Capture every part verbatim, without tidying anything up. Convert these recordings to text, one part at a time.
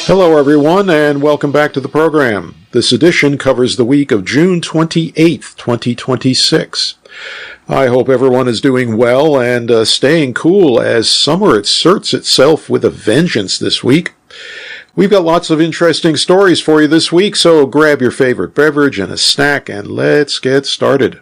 Hello, everyone, and welcome back to the program. This edition covers the week of June twenty-eighth, twenty twenty-six. I hope everyone is doing well and uh, staying cool as summer asserts itself with a vengeance this week. We've got lots of interesting stories for you this week, so grab your favorite beverage and a snack and let's get started.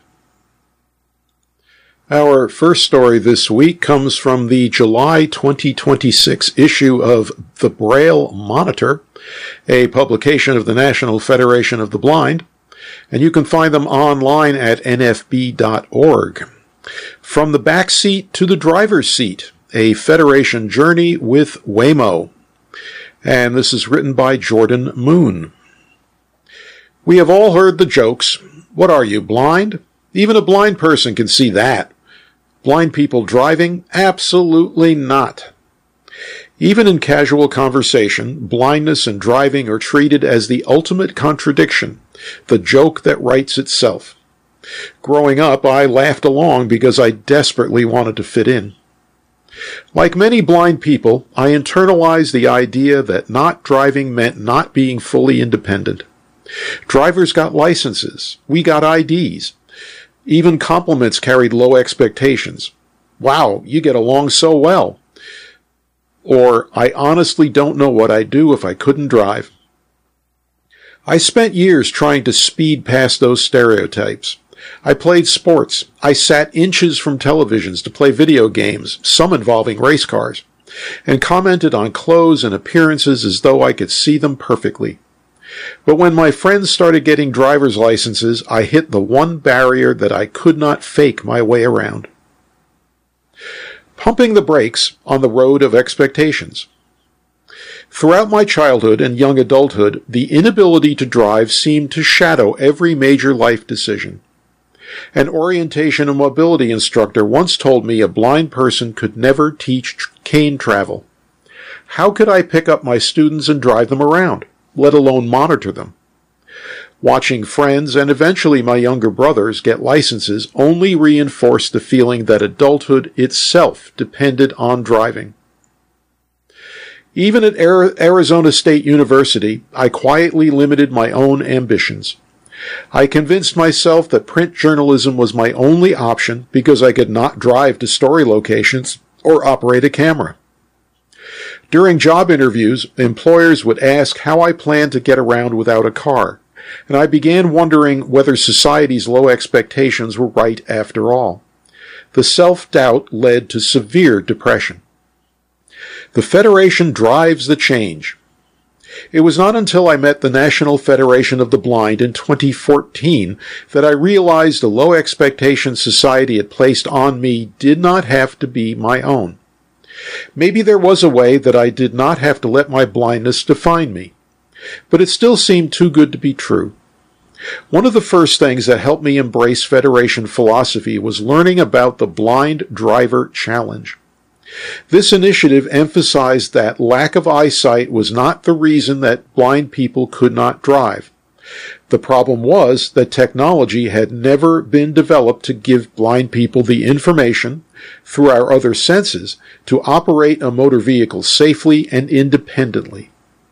Our first story this week comes from the July twenty twenty-six issue of The Braille Monitor, a publication of the National Federation of the Blind, and you can find them online at N F B dot org. From the back seat to the driver's seat, a Federation journey with Waymo. And this is written by Jordan Moon. We have all heard the jokes. What are you, blind? Even a blind person can see that. Blind people driving? Absolutely not. Even in casual conversation, blindness and driving are treated as the ultimate contradiction, the joke that writes itself. Growing up, I laughed along because I desperately wanted to fit in. Like many blind people, I internalized the idea that not driving meant not being fully independent. Drivers got licenses. We got I Ds. Even compliments carried low expectations. Wow, you get along so well. Or, I honestly don't know what I'd do if I couldn't drive. I spent years trying to speed past those stereotypes. I played sports. I sat inches from televisions to play video games, some involving race cars, and commented on clothes and appearances as though I could see them perfectly. But when my friends started getting driver's licenses, I hit the one barrier that I could not fake my way around. Pumping the brakes on the road of expectations. Throughout my childhood and young adulthood, the inability to drive seemed to shadow every major life decision. An orientation and mobility instructor once told me a blind person could never teach cane travel. How could I pick up my students and drive them around, let alone monitor them? Watching friends and eventually my younger brothers get licenses only reinforced the feeling that adulthood itself depended on driving. Even at Arizona State University, I quietly limited my own ambitions. I convinced myself that print journalism was my only option because I could not drive to story locations or operate a camera. During job interviews, employers would ask how I planned to get around without a car, and I began wondering whether society's low expectations were right after all. The self-doubt led to severe depression. The Federation drives the change. It was not until I met the National Federation of the Blind in twenty fourteen that I realized the low expectations society had placed on me did not have to be my own. Maybe there was a way that I did not have to let my blindness define me, but it still seemed too good to be true. One of the first things that helped me embrace Federation philosophy was learning about the Blind Driver Challenge. This initiative emphasized that lack of eyesight was not the reason that blind people could not drive. The problem was that technology had never been developed to give blind people the information, through our other senses, to operate a motor vehicle safely and independently.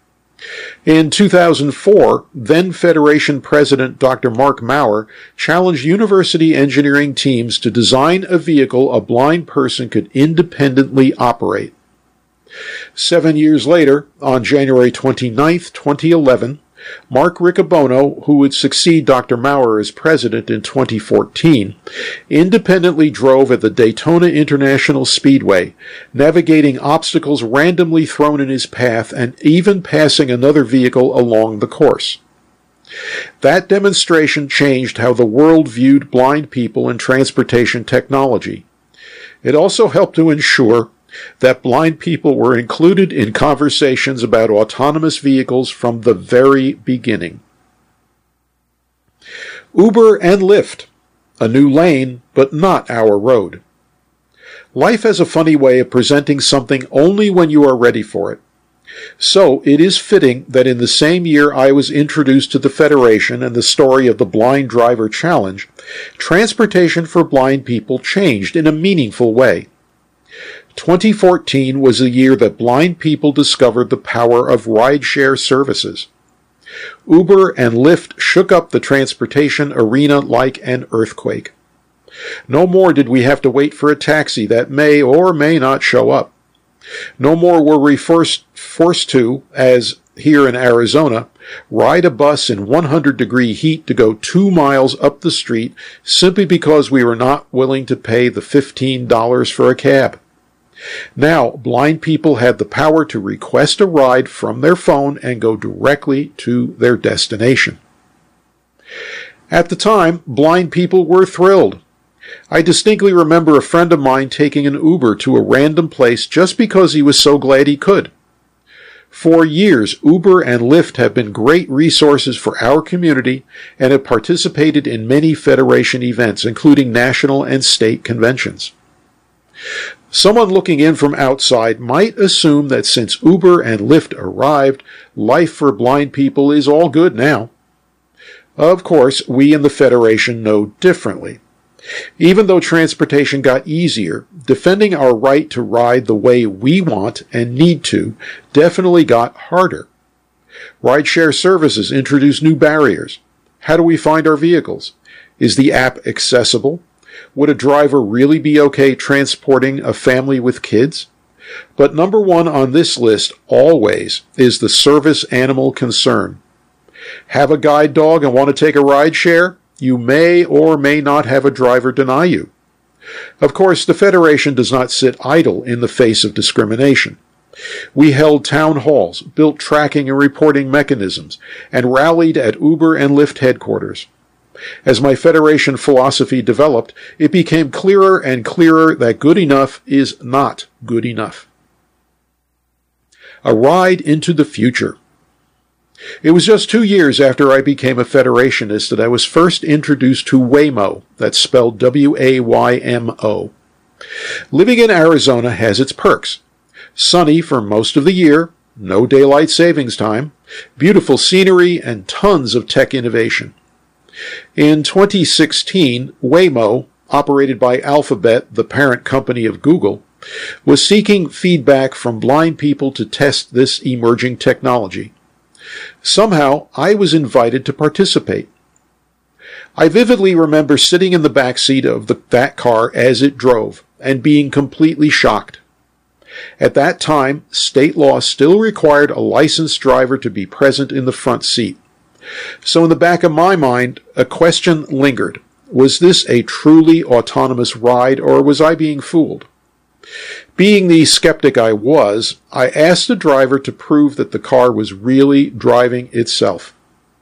In two thousand four, then Federation President Doctor Mark Maurer challenged university engineering teams to design a vehicle a blind person could independently operate. Seven years later, on January twenty-ninth, twenty eleven, Mark Riccobono, who would succeed Doctor Maurer as president in twenty fourteen, independently drove at the Daytona International Speedway, navigating obstacles randomly thrown in his path and even passing another vehicle along the course. That demonstration changed how the world viewed blind people and transportation technology. It also helped to ensure that blind people were included in conversations about autonomous vehicles from the very beginning. Uber and Lyft, a new lane, but not our road. Life has a funny way of presenting something only when you are ready for it. So it is fitting that in the same year I was introduced to the Federation and the story of the Blind Driver Challenge, transportation for blind people changed in a meaningful way. twenty fourteen was the year that blind people discovered the power of rideshare services. Uber and Lyft shook up the transportation arena like an earthquake. No more did we have to wait for a taxi that may or may not show up. No more were we forced, forced to, as here in Arizona, ride a bus in one hundred degree heat to go two miles up the street simply because we were not willing to pay the fifteen dollars for a cab. Now, blind people had the power to request a ride from their phone and go directly to their destination. At the time, blind people were thrilled. I distinctly remember a friend of mine taking an Uber to a random place just because he was so glad he could. For years, Uber and Lyft have been great resources for our community and have participated in many Federation events, including national and state conventions. Someone looking in from outside might assume that since Uber and Lyft arrived, life for blind people is all good now. Of course, we in the Federation know differently. Even though transportation got easier, defending our right to ride the way we want and need to definitely got harder. Rideshare services introduce new barriers. How do we find our vehicles? Is the app accessible? Would a driver really be okay transporting a family with kids? But number one on this list always is the service animal concern. Have a guide dog and want to take a ride share? You may or may not have a driver deny you. Of course, the Federation does not sit idle in the face of discrimination. We held town halls, built tracking and reporting mechanisms, and rallied at Uber and Lyft headquarters. As my Federation philosophy developed, it became clearer and clearer that good enough is not good enough. A ride into the future. It was just two years after I became a Federationist that I was first introduced to Waymo, that's spelled W A Y M O. Living in Arizona has its perks. Sunny for most of the year, no daylight savings time, beautiful scenery, and tons of tech innovation. In twenty sixteen, Waymo, operated by Alphabet, the parent company of Google, was seeking feedback from blind people to test this emerging technology. Somehow, I was invited to participate. I vividly remember sitting in the back seat of the, that car as it drove and being completely shocked. At that time, state law still required a licensed driver to be present in the front seat. So in the back of my mind, a question lingered. Was this a truly autonomous ride, or was I being fooled? Being the skeptic I was, I asked the driver to prove that the car was really driving itself.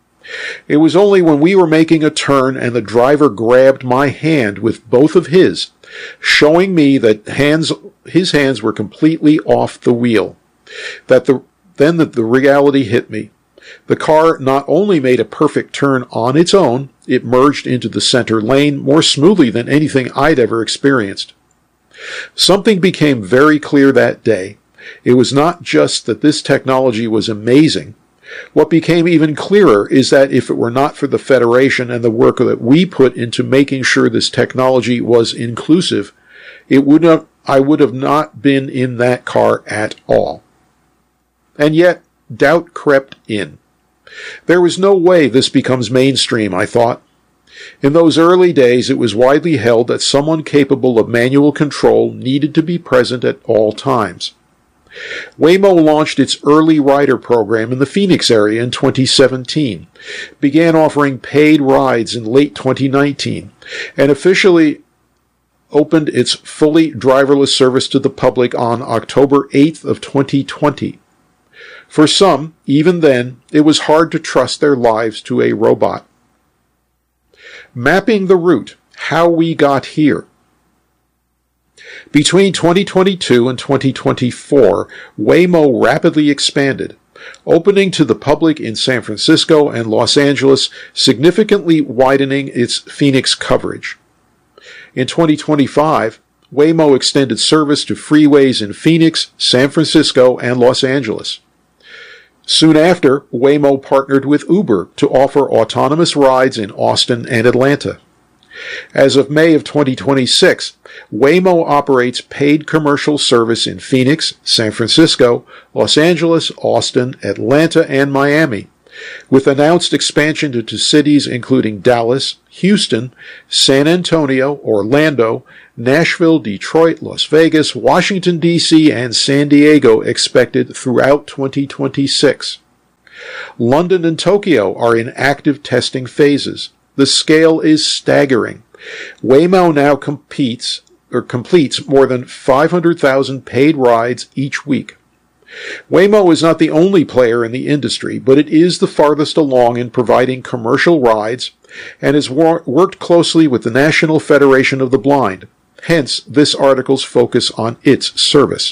It was only when we were making a turn and the driver grabbed my hand with both of his, showing me that hands, his hands were completely off the wheel, that the, then that the reality hit me. The car not only made a perfect turn on its own, it merged into the center lane more smoothly than anything I'd ever experienced. Something became very clear that day. It was not just that this technology was amazing. What became even clearer is that if it were not for the Federation and the work that we put into making sure this technology was inclusive, it would not, I would have not been in that car at all. And yet, doubt crept in. There was no way this becomes mainstream, I thought. In those early days, it was widely held that someone capable of manual control needed to be present at all times. Waymo launched its early rider program in the Phoenix area in twenty seventeen, began offering paid rides in late twenty nineteen, and officially opened its fully driverless service to the public on October eighth of twenty twenty. For some, even then, it was hard to trust their lives to a robot. Mapping the route, how we got here. Between twenty twenty-two and twenty twenty-four, Waymo rapidly expanded, opening to the public in San Francisco and Los Angeles, significantly widening its Phoenix coverage. In twenty twenty-five, Waymo extended service to freeways in Phoenix, San Francisco, and Los Angeles. Soon after, Waymo partnered with Uber to offer autonomous rides in Austin and Atlanta. As of May of twenty twenty-six, Waymo operates paid commercial service in Phoenix, San Francisco, Los Angeles, Austin, Atlanta, and Miami, with announced expansion into cities including Dallas, Houston, San Antonio, Orlando, Nashville, Detroit, Las Vegas, Washington, D C, and San Diego expected throughout twenty twenty-six. London and Tokyo are in active testing phases. The scale is staggering. Waymo now competes or completes more than five hundred thousand paid rides each week. Waymo is not the only player in the industry, but it is the farthest along in providing commercial rides and has wor- worked closely with the National Federation of the Blind. Hence, this article's focus on its service.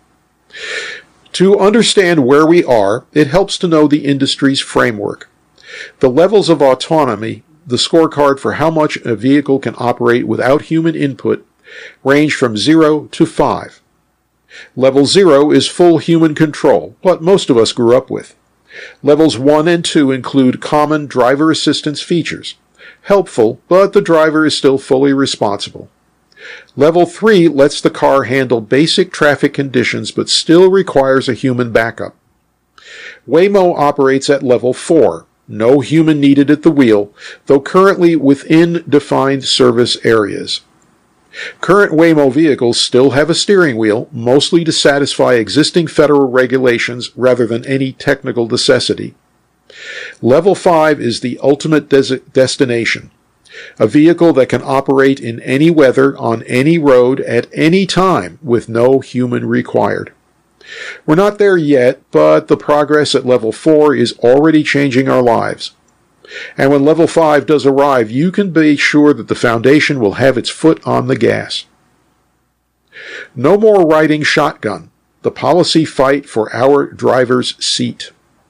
To understand where we are, it helps to know the industry's framework. The levels of autonomy, the scorecard for how much a vehicle can operate without human input, range from zero to five. Level zero is full human control, what most of us grew up with. Levels one and two include common driver assistance features. Helpful, but the driver is still fully responsible. Level three lets the car handle basic traffic conditions but still requires a human backup. Waymo operates at Level four, no human needed at the wheel, though currently within defined service areas. Current Waymo vehicles still have a steering wheel, mostly to satisfy existing federal regulations rather than any technical necessity. Level five is the ultimate des- destination. A vehicle that can operate in any weather, on any road, at any time, with no human required. We're not there yet, but the progress at Level four is already changing our lives. And when Level five does arrive, you can be sure that the foundation will have its foot on the gas. No more riding shotgun. The policy fight for our driver's seat.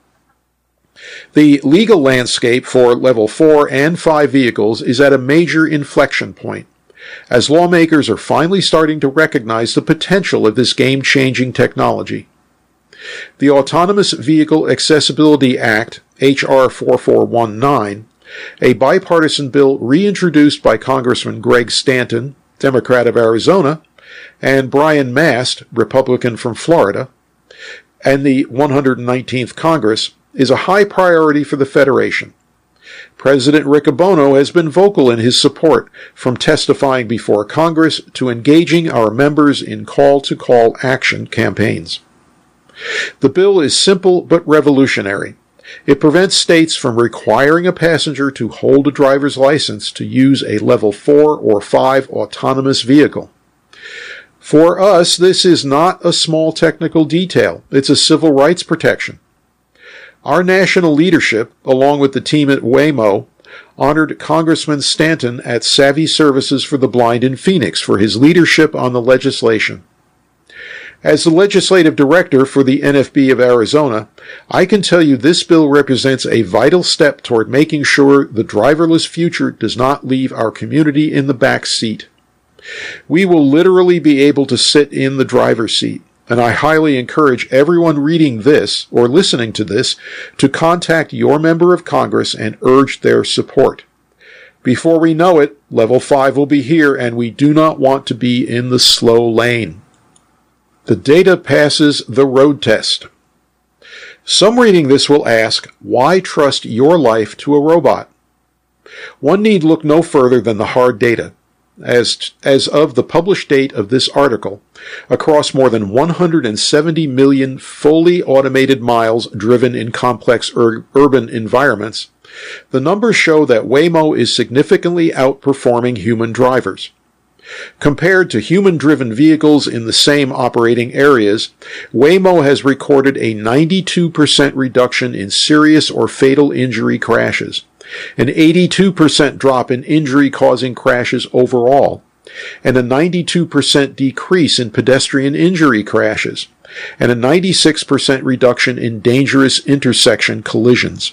The legal landscape for Level four and five vehicles is at a major inflection point, as lawmakers are finally starting to recognize the potential of this game-changing technology. The Autonomous Vehicle Accessibility Act, H R forty-four nineteen, a bipartisan bill reintroduced by Congressman Greg Stanton, Democrat of Arizona, and Brian Mast, Republican from Florida, and the one hundred nineteenth Congress, is a high priority for the Federation. President Riccobono has been vocal in his support, from testifying before Congress to engaging our members in call-to-call action campaigns. The bill is simple but revolutionary. It prevents states from requiring a passenger to hold a driver's license to use a Level four or five autonomous vehicle. For us, this is not a small technical detail. It's a civil rights protection. Our national leadership, along with the team at Waymo, honored Congressman Stanton at Savvy Services for the Blind in Phoenix for his leadership on the legislation. As the legislative director for the N F B of Arizona, I can tell you this bill represents a vital step toward making sure the driverless future does not leave our community in the back seat. We will literally be able to sit in the driver's seat, and I highly encourage everyone reading this or listening to this to contact your member of Congress and urge their support. Before we know it, Level five will be here, and we do not want to be in the slow lane. The data passes the road test. Some reading this will ask, why trust your life to a robot? One need look no further than the hard data. As, as of the published date of this article, across more than one hundred seventy million fully automated miles driven in complex ur- urban environments, the numbers show that Waymo is significantly outperforming human drivers. Compared to human-driven vehicles in the same operating areas, Waymo has recorded a ninety-two percent reduction in serious or fatal injury crashes, an eighty-two percent drop in injury-causing crashes overall, and a ninety-two percent decrease in pedestrian injury crashes, and a ninety-six percent reduction in dangerous intersection collisions.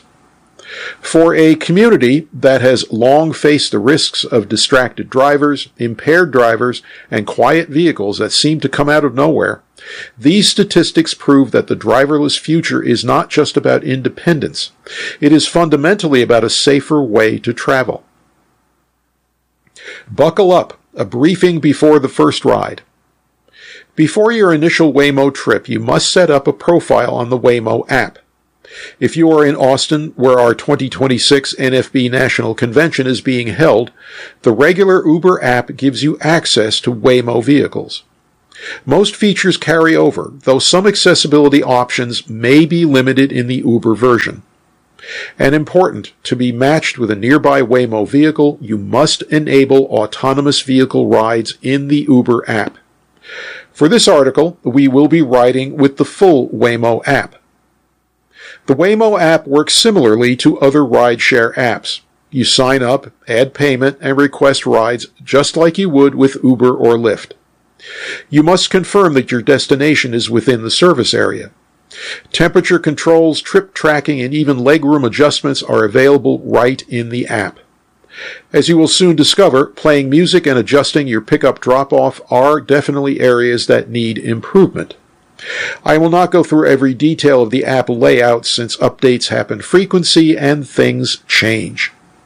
For a community that has long faced the risks of distracted drivers, impaired drivers, and quiet vehicles that seem to come out of nowhere, these statistics prove that the driverless future is not just about independence. It is fundamentally about a safer way to travel. Buckle up, a briefing before the first ride. Before your initial Waymo trip, you must set up a profile on the Waymo app. If you are in Austin, where our twenty twenty-six N F B National Convention is being held, the regular Uber app gives you access to Waymo vehicles. Most features carry over, though some accessibility options may be limited in the Uber version. And important, to be matched with a nearby Waymo vehicle, you must enable autonomous vehicle rides in the Uber app. For this article, we will be riding with the full Waymo app. The Waymo app works similarly to other rideshare apps. You sign up, add payment, and request rides just like you would with Uber or Lyft. You must confirm that your destination is within the service area. Temperature controls, trip tracking, and even legroom adjustments are available right in the app. As you will soon discover, playing music and adjusting your pickup drop-off are definitely areas that need improvement. I will not go through every detail of the app layout since updates happen frequently and things change.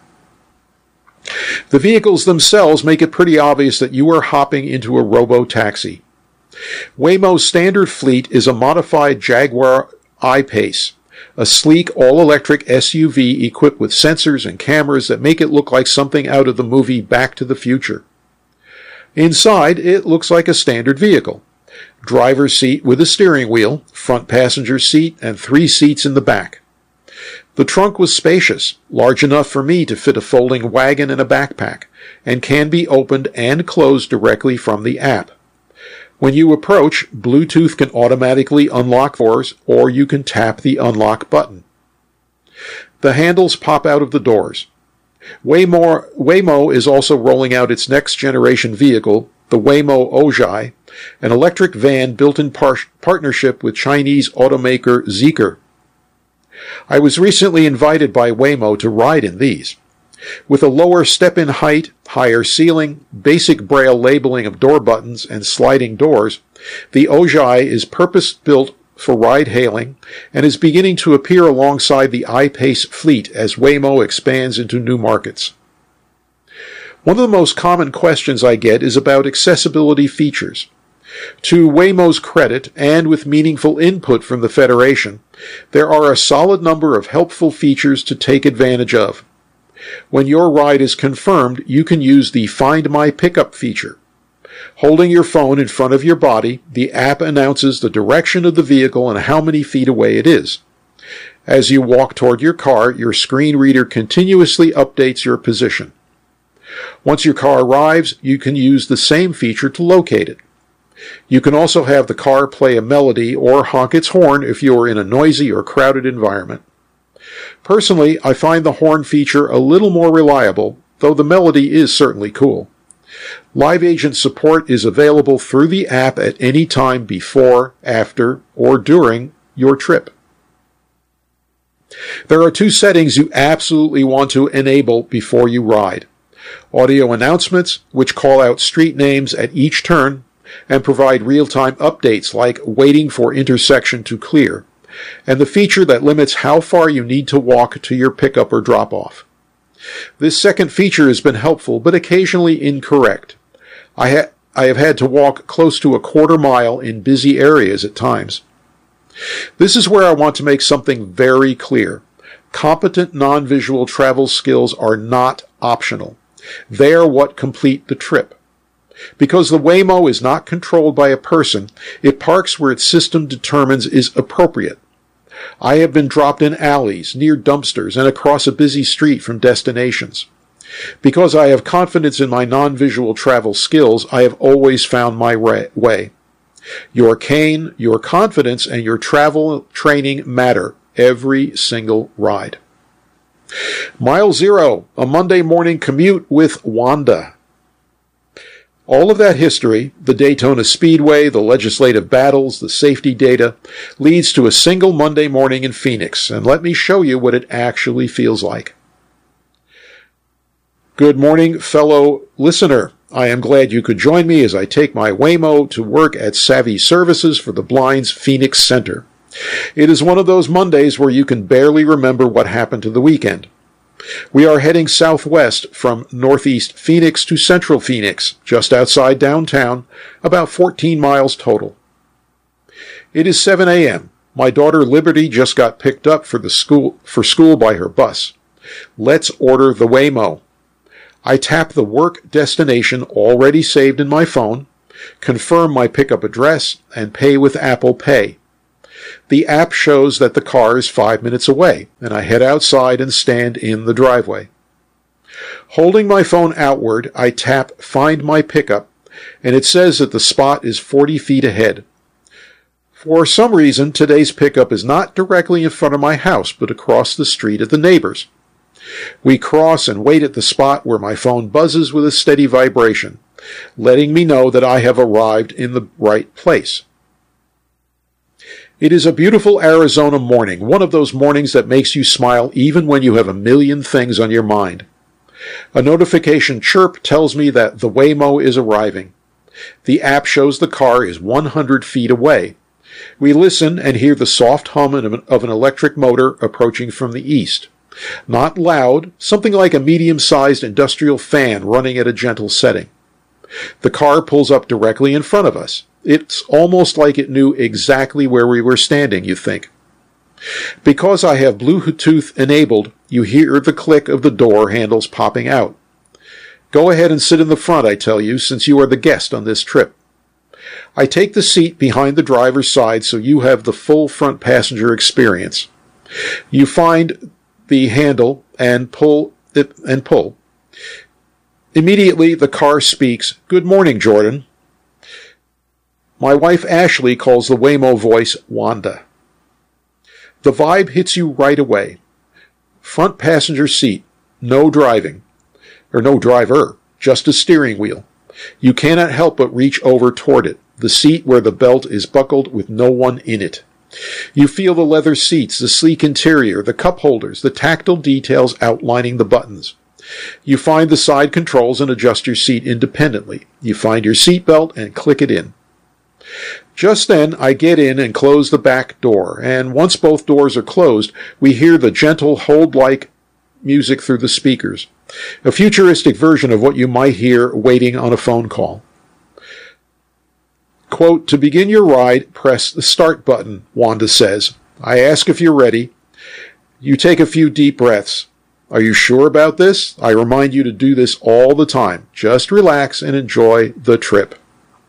The vehicles themselves make it pretty obvious that you are hopping into a robo-taxi. Waymo's standard fleet is a modified Jaguar I-Pace, a sleek all-electric S U V equipped with sensors and cameras that make it look like something out of the movie Back to the Future. Inside, it looks like a standard vehicle. Driver's seat with a steering wheel, front passenger seat, and three seats in the back. The trunk was spacious, large enough for me to fit a folding wagon and a backpack, and can be opened and closed directly from the app. When you approach, Bluetooth can automatically unlock doors, or you can tap the unlock button. The handles pop out of the doors. Waymo, Waymo is also rolling out its next-generation vehicle, the Waymo Ojai, an electric van built in par- partnership with Chinese automaker Zeekr. I was recently invited by Waymo to ride in these. With a lower step-in height, higher ceiling, basic braille labeling of door buttons, and sliding doors, the Ojai is purpose-built for ride-hailing and is beginning to appear alongside the I-Pace fleet as Waymo expands into new markets. One of the most common questions I get is about accessibility features. To Waymo's credit, and with meaningful input from the Federation, there are a solid number of helpful features to take advantage of. When your ride is confirmed, you can use the Find My Pickup feature. Holding your phone in front of your body, the app announces the direction of the vehicle and how many feet away it is. As you walk toward your car, your screen reader continuously updates your position. Once your car arrives, you can use the same feature to locate it. You can also have the car play a melody or honk its horn if you are in a noisy or crowded environment. Personally, I find the horn feature a little more reliable, though the melody is certainly cool. Live agent support is available through the app at any time before, after, or during your trip. There are two settings you absolutely want to enable before you ride. Audio announcements, which call out street names at each turn and provide real-time updates like waiting for intersection to clear, and the feature that limits how far you need to walk to your pickup or drop-off. This second feature has been helpful, but occasionally incorrect. I, ha- I have had to walk close to a quarter mile in busy areas at times. This is where I want to make something very clear. Competent non-visual travel skills are not optional. They are what complete the trip. Because the Waymo is not controlled by a person, it parks where its system determines is appropriate. I have been dropped in alleys, near dumpsters, and across a busy street from destinations. Because I have confidence in my non-visual travel skills, I have always found my way. Your cane, your confidence, and your travel training matter every single ride. Mile Zero, a Monday morning commute with Wanda. All of that history, the Daytona Speedway, the legislative battles, the safety data, leads to a single Monday morning in Phoenix, and let me show you what it actually feels like. Good morning, fellow listener. I am glad you could join me as I take my Waymo to work at Savvy Services for the Blind's Phoenix Center. It is one of those Mondays where you can barely remember what happened to the weekend. We are heading southwest from northeast Phoenix to central Phoenix, just outside downtown, about fourteen miles total. It is seven a.m. My daughter Liberty just got picked up for the school for school by her bus. Let's order the Waymo. I tap the work destination already saved in my phone, confirm my pickup address, and pay with Apple Pay. The app shows that the car is five minutes away, and I head outside and stand in the driveway. Holding my phone outward, I tap Find My Pickup, and it says that the spot is forty feet ahead. For some reason, today's pickup is not directly in front of my house, but across the street at the neighbor's. We cross and wait at the spot where my phone buzzes with a steady vibration, letting me know that I have arrived in the right place. It is a beautiful Arizona morning, one of those mornings that makes you smile even when you have a million things on your mind. A notification chirp tells me that the Waymo is arriving. The app shows the car is one hundred feet away. We listen and hear the soft hum of an electric motor approaching from the east. Not loud, something like a medium-sized industrial fan running at a gentle setting. The car pulls up directly in front of us. It's almost like it knew exactly where we were standing, you think. Because I have Bluetooth enabled, you hear the click of the door handles popping out. Go ahead and sit in the front, I tell you, since you are the guest on this trip. I take the seat behind the driver's side so you have the full front passenger experience. You find the handle and pull it and pull. Immediately, the car speaks, "Good morning, Jordan." My wife Ashley calls the Waymo voice Wanda. The vibe hits you right away. Front passenger seat, no driving, or no driver, just a steering wheel. You cannot help but reach over toward it, the seat where the belt is buckled with no one in it. You feel the leather seats, the sleek interior, the cup holders, the tactile details outlining the buttons. You find the side controls and adjust your seat independently. You find your seat belt and click it in. Just then, I get in and close the back door, and once both doors are closed, we hear the gentle, hold-like music through the speakers, a futuristic version of what you might hear waiting on a phone call. Quote, "To begin your ride, press the start button," Wanda says. I ask if you're ready. You take a few deep breaths. Are you sure about this? I remind you to do this all the time. Just relax and enjoy the trip.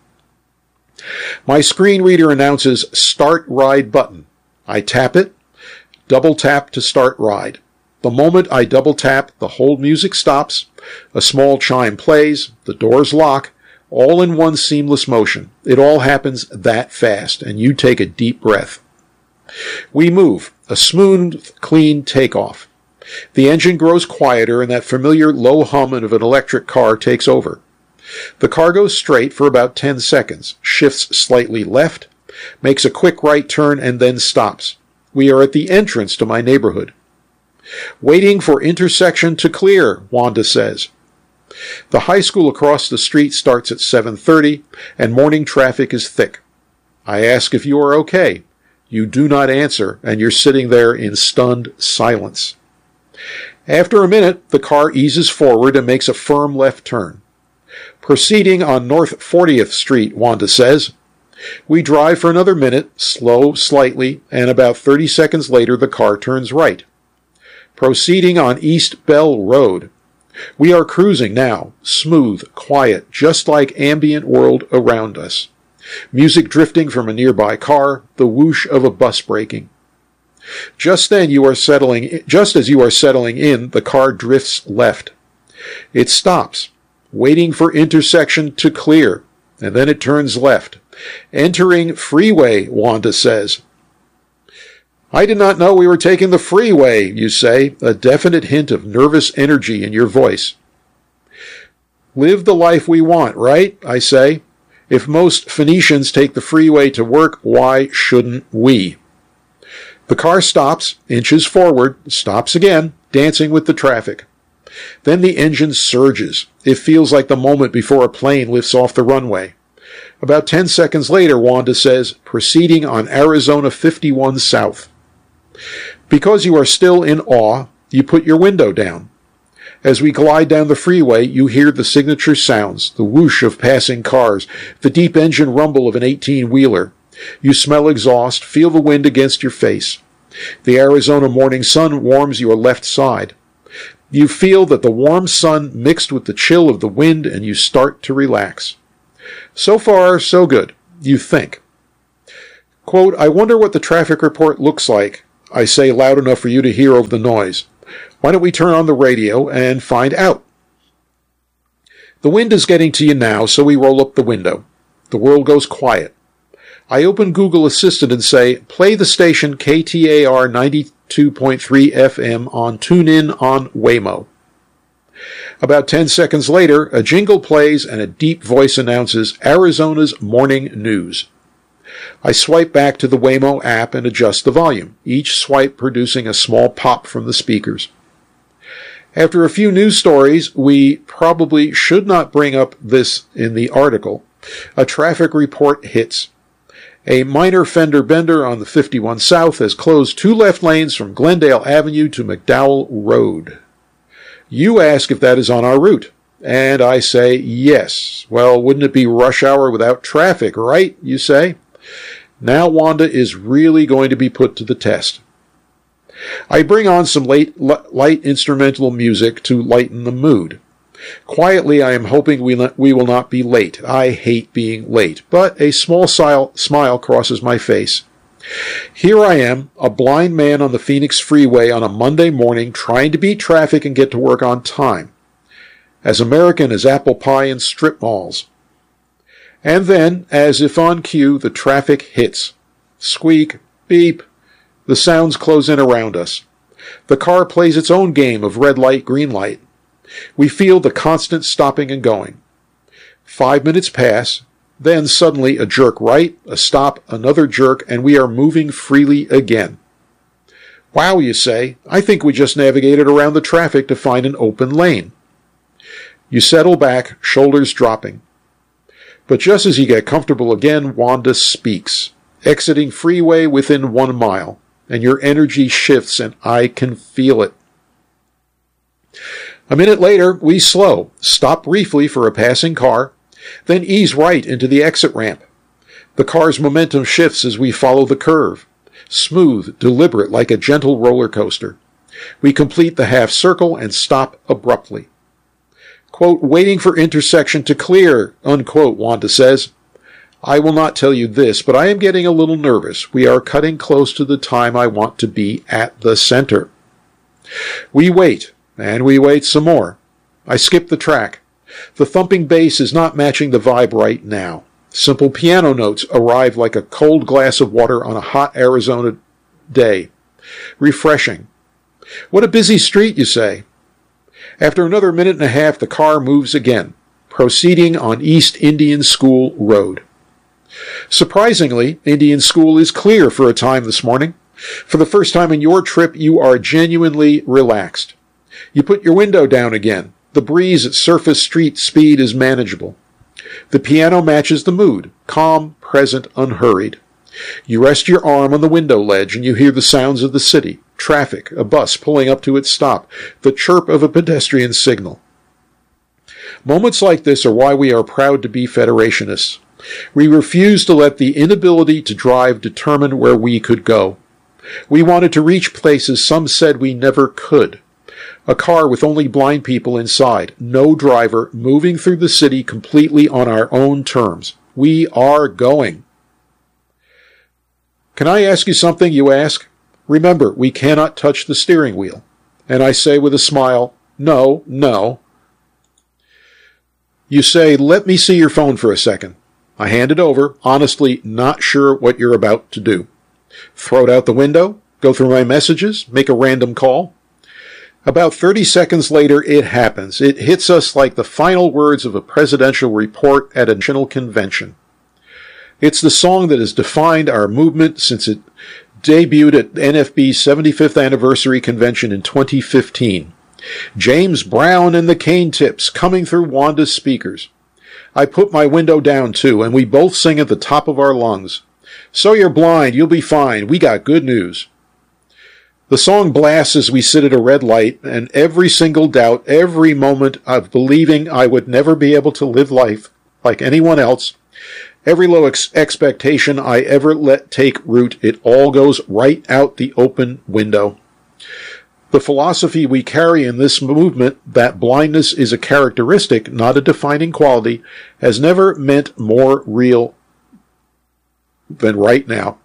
My screen reader announces Start Ride button. I tap it, double tap to start ride. The moment I double tap, the hold music stops, a small chime plays, the doors lock, all in one seamless motion. It all happens that fast, and you take a deep breath. We move, a smooth, clean takeoff. The engine grows quieter, and that familiar low hum of an electric car takes over. The car goes straight for about ten seconds, shifts slightly left, makes a quick right turn, and then stops. We are at the entrance to my neighborhood. Waiting for intersection to clear, Wanda says. The high school across the street starts at seven thirty, and morning traffic is thick. I ask if you are okay. You do not answer, and you're sitting there in stunned silence. After a minute, the car eases forward and makes a firm left turn. Proceeding on North fortieth Street, Wanda says. We drive for another minute, slow slightly, and about thirty seconds later the car turns right. Proceeding on East Bell Road. We are cruising now, smooth, quiet, just like ambient world around us. Music drifting from a nearby car, the whoosh of a bus braking. Just then you are settling, just as you are settling in, the car drifts left. It stops, waiting for intersection to clear, and then it turns left. Entering freeway, Wanda says. I did not know we were taking the freeway, you say, a definite hint of nervous energy in your voice. Live the life we want, right? I say. If most Phoenicians take the freeway to work, why shouldn't we? The car stops, inches forward, stops again, dancing with the traffic. Then the engine surges. It feels like the moment before a plane lifts off the runway. About ten seconds later, Wanda says, proceeding on Arizona fifty-one South. Because you are still in awe, You put your window down. As we glide down the freeway, you hear the signature sounds, the whoosh of passing cars, the deep engine rumble of an eighteen-wheeler. You smell exhaust, feel the wind against your face. The Arizona morning sun warms your left side. You feel that the warm sun mixed with the chill of the wind, and you start to relax. So far, so good, you think. Quote, I wonder what the traffic report looks like, I say loud enough for you to hear over the noise. Why don't we turn on the radio and find out? The wind is getting to you now, so we roll up the window. The world goes quiet. I open Google Assistant and say, play the station K T A R ninety-two point three F M on TuneIn on Waymo. About ten seconds later, a jingle plays and a deep voice announces Arizona's morning news. I swipe back to the Waymo app and adjust the volume, each swipe producing a small pop from the speakers. After a few news stories, we probably should not bring up this in the article, a traffic report hits. A minor fender bender on the fifty-one South has closed two left lanes from Glendale Avenue to McDowell Road. You ask if that is on our route, and I say yes. Well, wouldn't it be rush hour without traffic, right? You say. Now Wanda is really going to be put to the test. I bring on some late, light instrumental music to lighten the mood. Quietly, I am hoping we, we will not be late. I hate being late, but a small smile crosses my face. Here I am, a blind man on the Phoenix freeway on a Monday morning trying to beat traffic and get to work on time. As American as apple pie in strip malls. And then, as if on cue, the traffic hits. Squeak, beep. The sounds close in around us. The car plays its own game of red light, green light. We feel the constant stopping and going. Five minutes pass, then suddenly a jerk right, a stop, another jerk, and we are moving freely again. Wow, you say, I think we just navigated around the traffic to find an open lane. You settle back, shoulders dropping. But just as you get comfortable again, Wanda speaks, exiting freeway within one mile, and your energy shifts, and I can feel it. A minute later, we slow, stop briefly for a passing car, then ease right into the exit ramp. The car's momentum shifts as we follow the curve, smooth, deliberate, like a gentle roller coaster. We complete the half circle and stop abruptly. Quote, waiting for intersection to clear, unquote, Wanda says. I will not tell you this, but I am getting a little nervous. We are cutting close to the time I want to be at the center. We wait. And we wait some more. I skip the track. The thumping bass is not matching the vibe right now. Simple piano notes arrive like a cold glass of water on a hot Arizona day. Refreshing. What a busy street, you say. After another minute and a half, the car moves again, proceeding on East Indian School Road. Surprisingly, Indian School is clear for a time this morning. For the first time in your trip, you are genuinely relaxed. You put your window down again. The breeze at surface street speed is manageable. The piano matches the mood, calm, present, unhurried. You rest your arm on the window ledge and you hear the sounds of the city, traffic, a bus pulling up to its stop, the chirp of a pedestrian signal. Moments like this are why we are proud to be Federationists. We refuse to let the inability to drive determine where we could go. We wanted to reach places some said we never could. A car with only blind people inside, no driver, moving through the city completely on our own terms. We are going. Can I ask you something, you ask? Remember, we cannot touch the steering wheel. And I say with a smile, no, no. You say, let me see your phone for a second. I hand it over, honestly not sure what you're about to do. Throw it out the window, go through my messages, make a random call. About thirty seconds later, it happens. It hits us like the final words of a presidential report at a national convention. It's the song that has defined our movement since it debuted at N F B's seventy-fifth anniversary convention in twenty fifteen. James Brown and the Cane Tips coming through Wanda's speakers. I put my window down too, and we both sing at the top of our lungs. So you're blind, you'll be fine. We got good news. The song blasts as we sit at a red light, and every single doubt, every moment of believing I would never be able to live life like anyone else, every low ex- expectation I ever let take root, it all goes right out the open window. The philosophy we carry in this movement, that blindness is a characteristic, not a defining quality, has never meant more real than right now.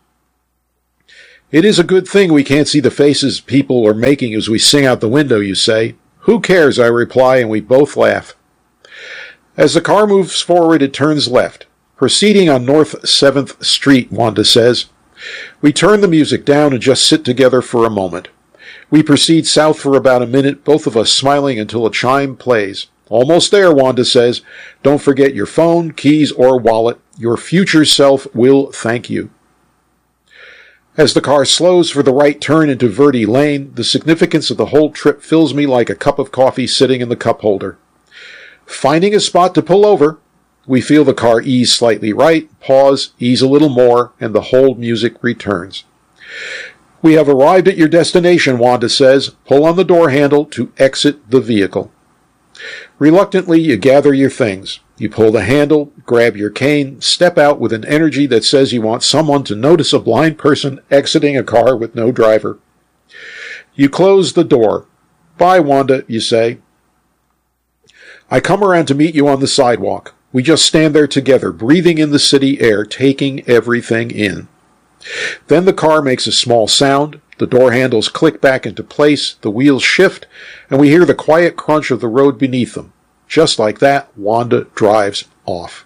It is a good thing we can't see the faces people are making as we sing out the window, you say. Who cares, I reply, and we both laugh. As the car moves forward, it turns left. Proceeding on North seventh Street, Wanda says. We turn the music down and just sit together for a moment. We proceed south for about a minute, both of us smiling until a chime plays. Almost there, Wanda says. Don't forget your phone, keys, or wallet. Your future self will thank you. As the car slows for the right turn into Verde Lane, the significance of the whole trip fills me like a cup of coffee sitting in the cup holder. Finding a spot to pull over, we feel the car ease slightly right, pause, ease a little more, and the whole music returns. We have arrived at your destination, Wanda says. Pull on the door handle to exit the vehicle. Reluctantly, you gather your things. You pull the handle, grab your cane, step out with an energy that says you want someone to notice a blind person exiting a car with no driver. You close the door. Bye, Wanda, you say. I come around to meet you on the sidewalk. We just stand there together, breathing in the city air, taking everything in. Then the car makes a small sound, the door handles click back into place, the wheels shift, and we hear the quiet crunch of the road beneath them. Just like that, Wanda drives off.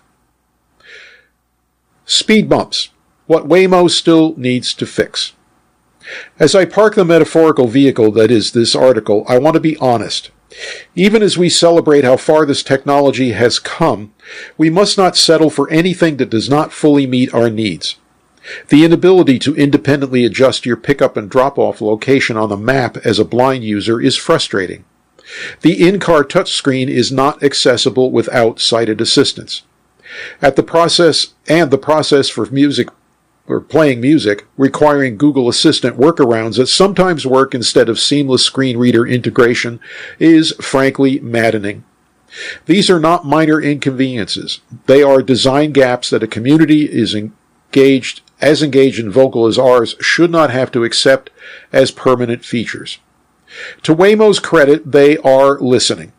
Speed bumps. What Waymo still needs to fix. As I park the metaphorical vehicle that is this article, I want to be honest. Even as we celebrate how far this technology has come, we must not settle for anything that does not fully meet our needs. The inability to independently adjust your pickup and drop-off location on the map as a blind user is frustrating. The in-car touchscreen is not accessible without sighted assistance. At the process and the process for music or playing music, requiring Google Assistant workarounds that sometimes work instead of seamless screen reader integration is frankly maddening. These are not minor inconveniences. They are design gaps that a community is engaged as engaged and vocal as ours should not have to accept as permanent features. To Waymo's credit, they are listening.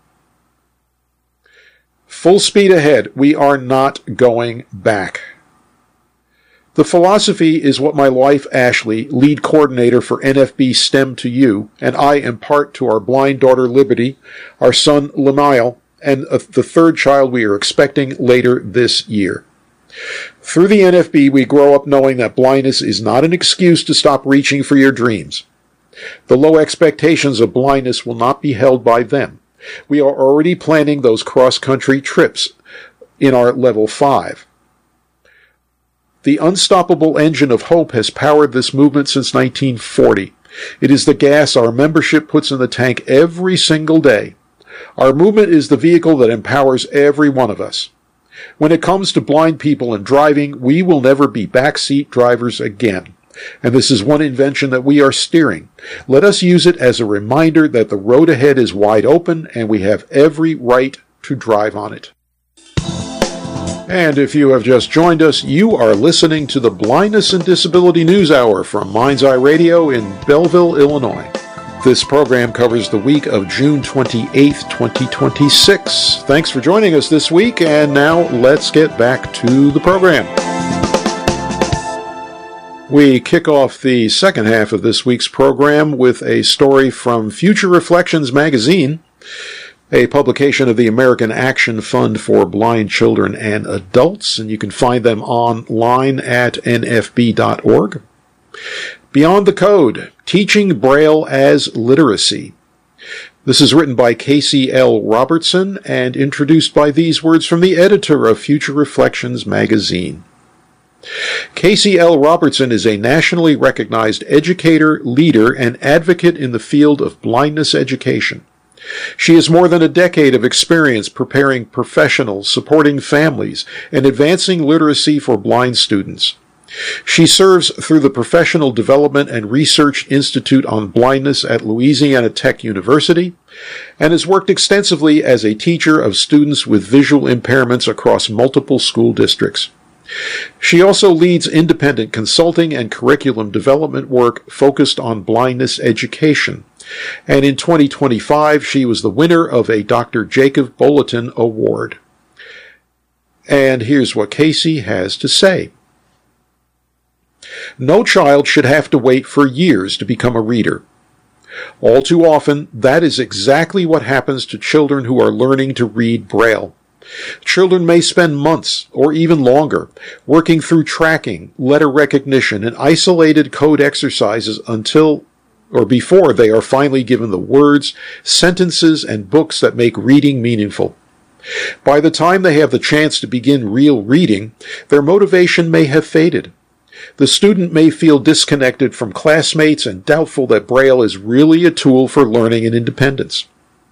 Full speed ahead. We are not going back. The philosophy is what my wife, Ashley, lead coordinator for N F B STEM to You, and I impart to our blind daughter, Liberty, our son, Lamail, and uh, the third child we are expecting later this year. Through the N F B, we grow up knowing that blindness is not an excuse to stop reaching for your dreams. The low expectations of blindness will not be held by them. We are already planning those cross-country trips in our level five. The unstoppable engine of hope has powered this movement since nineteen forty. It is the gas our membership puts in the tank every single day. Our movement is the vehicle that empowers every one of us. When it comes to blind people and driving, we will never be backseat drivers again. And this is one invention that we are steering. Let us use it as a reminder that the road ahead is wide open and we have every right to drive on it. And if you have just joined us, you are listening to the Blindness and Disability News Hour from Mind's Eye Radio in Belleville, Illinois. This program covers the week of June twenty-eighth, twenty twenty-six. Thanks for joining us this week, and now let's get back to the program. We kick off the second half of this week's program with a story from Future Reflections magazine, a publication of the American Action Fund for Blind Children and Adults, and you can find them online at N F B dot org. Beyond the Code, Teaching Braille as Literacy. This is written by Casey L. Robertson and introduced by these words from the editor of Future Reflections magazine. Casey L. Robertson is a nationally recognized educator, leader, and advocate in the field of blindness education. She has more than a decade of experience preparing professionals, supporting families, and advancing literacy for blind students. She serves through the Professional Development and Research Institute on Blindness at Louisiana Tech University and has worked extensively as a teacher of students with visual impairments across multiple school districts. She also leads independent consulting and curriculum development work focused on blindness education. And in twenty twenty-five, she was the winner of a Doctor Jacob Bulletin Award. And here's what Casey has to say. No child should have to wait for years to become a reader. All too often, that is exactly what happens to children who are learning to read Braille. Children may spend months, or even longer, working through tracking, letter recognition, and isolated code exercises until or before they are finally given the words, sentences, and books that make reading meaningful. By the time they have the chance to begin real reading, their motivation may have faded. The student may feel disconnected from classmates and doubtful that Braille is really a tool for learning and independence.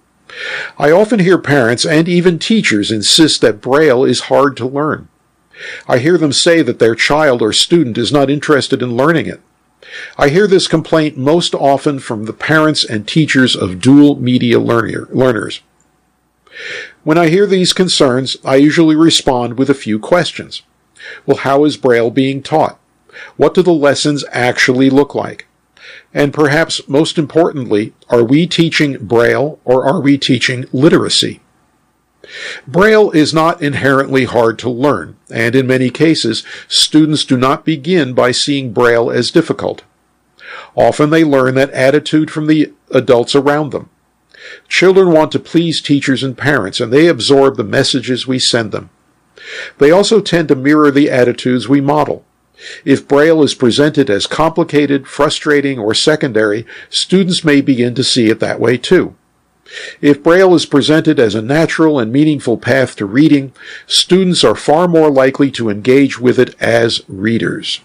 I often hear parents and even teachers insist that Braille is hard to learn. I hear them say that their child or student is not interested in learning it. I hear this complaint most often from the parents and teachers of dual media learner, learners. When I hear these concerns, I usually respond with a few questions. Well, how is Braille being taught? What do the lessons actually look like? And perhaps most importantly, are we teaching Braille or are we teaching literacy? Braille is not inherently hard to learn, and in many cases, students do not begin by seeing Braille as difficult. Often they learn that attitude from the adults around them. Children want to please teachers and parents, and they absorb the messages we send them. They also tend to mirror the attitudes we model. If Braille is presented as complicated, frustrating, or secondary, students may begin to see it that way too. If Braille is presented as a natural and meaningful path to reading, students are far more likely to engage with it as readers.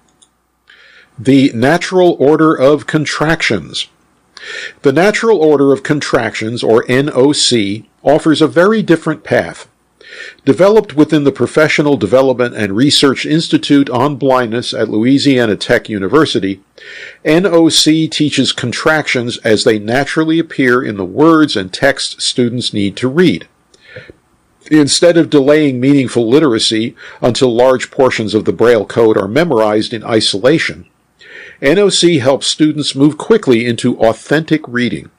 The natural order of contractions. The natural order of contractions, or N O C, offers a very different path. Developed within the Professional Development and Research Institute on Blindness at Louisiana Tech University, N O C teaches contractions as they naturally appear in the words and text students need to read. Instead of delaying meaningful literacy until large portions of the Braille code are memorized in isolation, N O C helps students move quickly into authentic reading.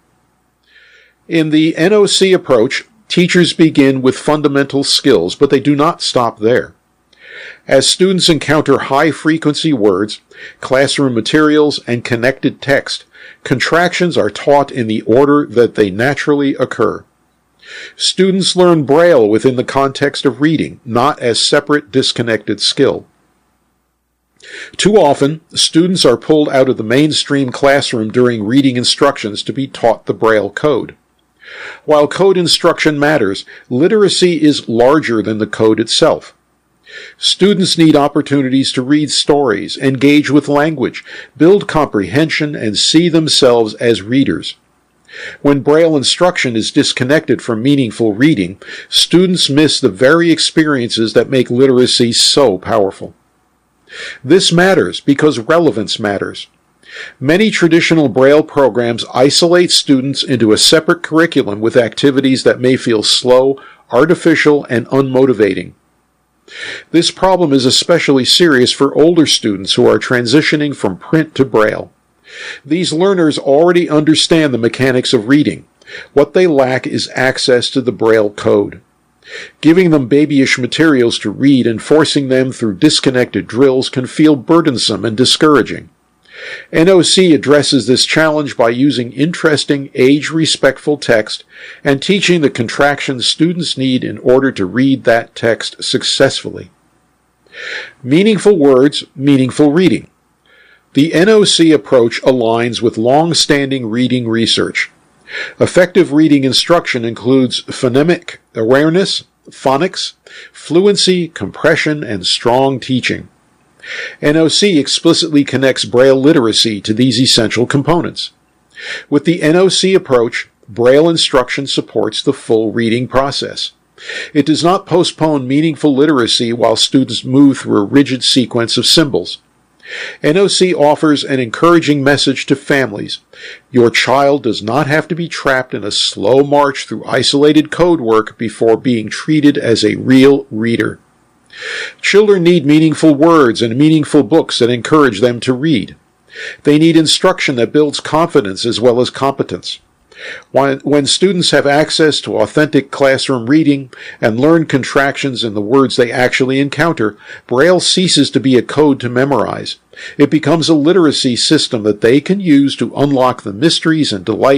In the N O C approach, teachers begin with fundamental skills, but they do not stop there. As students encounter high-frequency words, classroom materials, and connected text, contractions are taught in the order that they naturally occur. Students learn Braille within the context of reading, not as separate, disconnected skill. Too often, students are pulled out of the mainstream classroom during reading instructions to be taught the Braille code. While code instruction matters, literacy is larger than the code itself. Students need opportunities to read stories, engage with language, build comprehension, and see themselves as readers. When Braille instruction is disconnected from meaningful reading, students miss the very experiences that make literacy so powerful. This matters because relevance matters. Many traditional Braille programs isolate students into a separate curriculum with activities that may feel slow, artificial, and unmotivating. This problem is especially serious for older students who are transitioning from print to Braille. These learners already understand the mechanics of reading. What they lack is access to the Braille code. Giving them babyish materials to read and forcing them through disconnected drills can feel burdensome and discouraging. N O C addresses this challenge by using interesting, age-respectful text and teaching the contractions students need in order to read that text successfully. Meaningful words, meaningful reading. The N O C approach aligns with long-standing reading research. Effective reading instruction includes phonemic awareness, phonics, fluency, compression, and strong teaching. N O C explicitly connects Braille literacy to these essential components. With the N O C approach, Braille instruction supports the full reading process. It does not postpone meaningful literacy while students move through a rigid sequence of symbols. N O C offers an encouraging message to families. Your child does not have to be trapped in a slow march through isolated code work before being treated as a real reader. Children need meaningful words and meaningful books that encourage them to read. They need instruction that builds confidence as well as competence. When, when students have access to authentic classroom reading and learn contractions in the words they actually encounter, Braille ceases to be a code to memorize. It becomes a literacy system that they can use to unlock the mysteries and delight